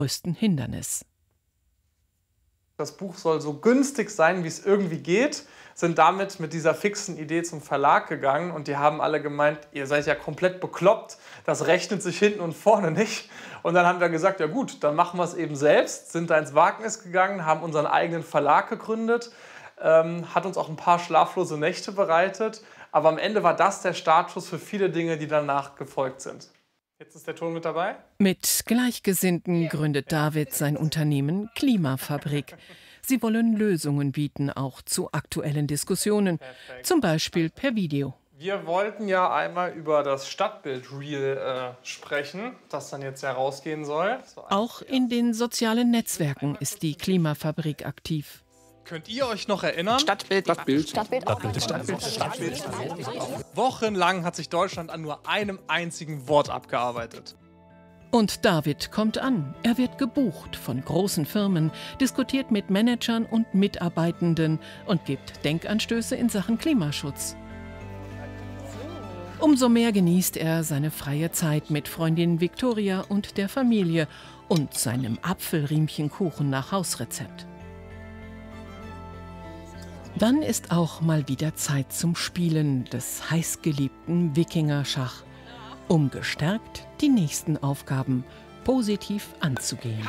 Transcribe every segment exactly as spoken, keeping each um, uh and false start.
größten Hindernis. Das Buch soll so günstig sein, wie es irgendwie geht, sind damit mit dieser fixen Idee zum Verlag gegangen und die haben alle gemeint, ihr seid ja komplett bekloppt, das rechnet sich hinten und vorne nicht. Und dann haben wir gesagt, ja gut, dann machen wir es eben selbst, sind da ins Wagnis gegangen, haben unseren eigenen Verlag gegründet, ähm, hat uns auch ein paar schlaflose Nächte bereitet, aber am Ende war das der Startschuss für viele Dinge, die danach gefolgt sind. Jetzt ist der Ton mit dabei. Mit Gleichgesinnten gründet David sein Unternehmen Klimafabrik. Sie wollen Lösungen bieten, auch zu aktuellen Diskussionen, zum Beispiel per Video. Wir wollten ja einmal über das Stadtbild-Reel äh, sprechen, das dann jetzt herausgehen soll. Auch in den sozialen Netzwerken ist die Klimafabrik aktiv. Könnt ihr euch noch erinnern? Stadtbild. Stadtbild. Stadtbild. Stadtbild. Stadtbild. Stadtbild. Stadtbild. Wochenlang hat sich Deutschland an nur einem einzigen Wort abgearbeitet. Und David kommt an. Er wird gebucht von großen Firmen, diskutiert mit Managern und Mitarbeitenden und gibt Denkanstöße in Sachen Klimaschutz. Umso mehr genießt er seine freie Zeit mit Freundin Viktoria und der Familie und seinem Apfelriemchenkuchen nach Hausrezept. Dann ist auch mal wieder Zeit zum Spielen des heißgeliebten Wikingerschach, um gestärkt die nächsten Aufgaben positiv anzugehen.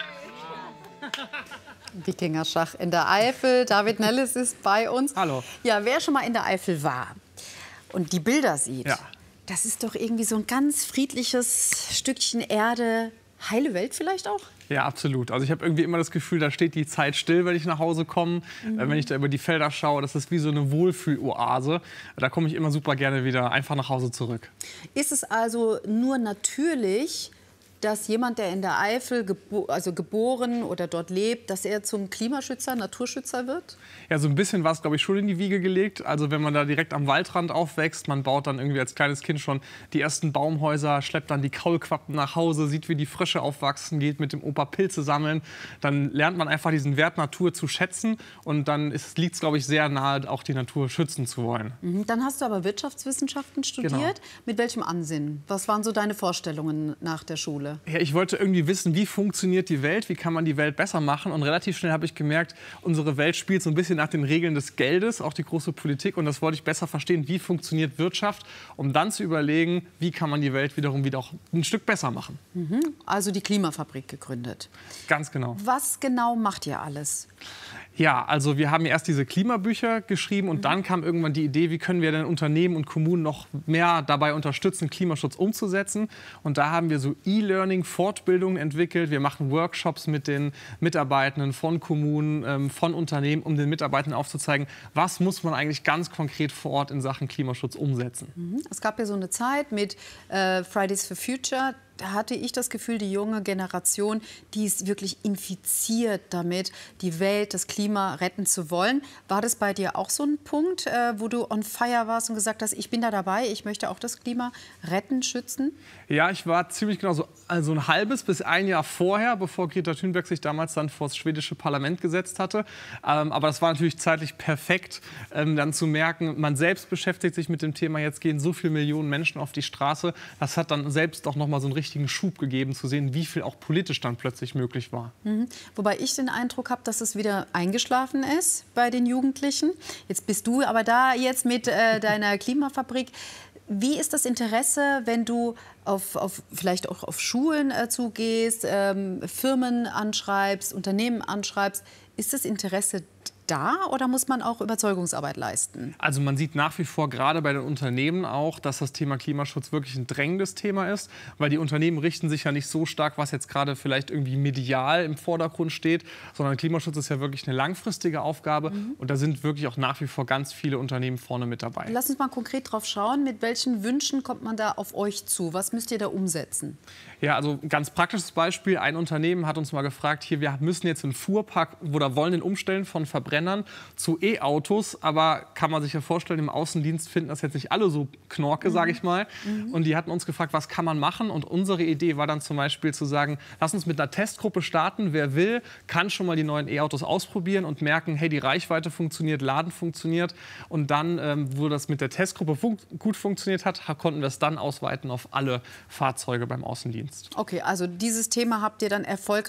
Wikingerschach in der Eifel. David Nelles ist bei uns. Hallo. Ja, wer schon mal in der Eifel war und die Bilder sieht, ja. Das ist doch irgendwie so ein ganz friedliches Stückchen Erde. Heile Welt vielleicht auch? Ja, absolut. Also ich habe irgendwie immer das Gefühl, da steht die Zeit still, wenn ich nach Hause komme. Mhm. Wenn ich da über die Felder schaue, das ist wie so eine Wohlfühloase. Da komme ich immer super gerne wieder einfach nach Hause zurück. Ist es also nur natürlich, dass jemand, der in der Eifel gebo also geboren oder dort lebt, dass er zum Klimaschützer, Naturschützer wird? Ja, so ein bisschen war es, glaube ich, schon in die Wiege gelegt. Also wenn man da direkt am Waldrand aufwächst, man baut dann irgendwie als kleines Kind schon die ersten Baumhäuser, schleppt dann die Kaulquappen nach Hause, sieht, wie die Frösche aufwachsen, geht mit dem Opa Pilze sammeln. Dann lernt man einfach diesen Wert Natur zu schätzen und dann liegt es, glaube ich, sehr nahe, auch die Natur schützen zu wollen. Mhm. Dann hast du aber Wirtschaftswissenschaften studiert. Genau. Mit welchem Ansinnen? Was waren so deine Vorstellungen nach der Schule? Ja, ich wollte irgendwie wissen, wie funktioniert die Welt, wie kann man die Welt besser machen. Und relativ schnell habe ich gemerkt, unsere Welt spielt so ein bisschen nach den Regeln des Geldes, auch die große Politik. Und das wollte ich besser verstehen, wie funktioniert Wirtschaft, um dann zu überlegen, wie kann man die Welt wiederum wieder auch ein Stück besser machen. Mhm. Also die Klimafabrik gegründet. Ganz genau. Was genau macht ihr alles? Ja, also wir haben erst diese Klimabücher geschrieben und mhm. dann kam irgendwann die Idee, wie können wir denn Unternehmen und Kommunen noch mehr dabei unterstützen, Klimaschutz umzusetzen. Und da haben wir so E-Learning, Fortbildungen entwickelt. Wir machen Workshops mit den Mitarbeitenden von Kommunen, ähm, von Unternehmen, um den Mitarbeitern aufzuzeigen, was muss man eigentlich ganz konkret vor Ort in Sachen Klimaschutz umsetzen. Mhm. Es gab ja so eine Zeit mit äh, Fridays for Future. Da hatte ich das Gefühl, die junge Generation, die ist wirklich infiziert damit, die Welt, das Klima retten zu wollen. War das bei dir auch so ein Punkt, äh, wo du on fire warst und gesagt hast, ich bin da dabei, ich möchte auch das Klima retten, schützen? Ja, ich war ziemlich genau so also ein halbes bis ein Jahr vorher, bevor Greta Thunberg sich damals dann vor das schwedische Parlament gesetzt hatte. Ähm, aber das war natürlich zeitlich perfekt, ähm, dann zu merken, man selbst beschäftigt sich mit dem Thema, jetzt gehen so viele Millionen Menschen auf die Straße. Das hat dann selbst auch noch mal so einen richtigen Schub gegeben, zu sehen, wie viel auch politisch dann plötzlich möglich war. Mhm. Wobei ich den Eindruck habe, dass es wieder eingeschlafen ist bei den Jugendlichen. Jetzt bist du aber da jetzt mit äh, deiner Klimafabrik. Wie ist das Interesse, wenn du auf, auf, vielleicht auch auf Schulen äh, zugehst, ähm, Firmen anschreibst, Unternehmen anschreibst? Ist das Interesse da oder muss man auch Überzeugungsarbeit leisten? Also man sieht nach wie vor gerade bei den Unternehmen auch, dass das Thema Klimaschutz wirklich ein drängendes Thema ist, weil die Unternehmen richten sich ja nicht so stark, was jetzt gerade vielleicht irgendwie medial im Vordergrund steht, sondern Klimaschutz ist ja wirklich eine langfristige Aufgabe mhm. und da sind wirklich auch nach wie vor ganz viele Unternehmen vorne mit dabei. Lass uns mal konkret drauf schauen, mit welchen Wünschen kommt man da auf euch zu? Was müsst ihr da umsetzen? Ja, also ein ganz praktisches Beispiel, ein Unternehmen hat uns mal gefragt, hier, wir müssen jetzt einen Fuhrpark oder wollen den umstellen von Verbrennern zu E-Autos, aber kann man sich ja vorstellen, im Außendienst finden das jetzt nicht alle so Knorke, mhm. sage ich mal. Mhm. Und die hatten uns gefragt, was kann man machen? Und unsere Idee war dann zum Beispiel zu sagen, lass uns mit einer Testgruppe starten. Wer will, kann schon mal die neuen E-Autos ausprobieren und merken, hey, die Reichweite funktioniert, Laden funktioniert. Und dann, ähm, wo das mit der Testgruppe fun gut funktioniert hat, konnten wir es dann ausweiten auf alle Fahrzeuge beim Außendienst. Okay, also dieses Thema habt ihr dann erfolgreich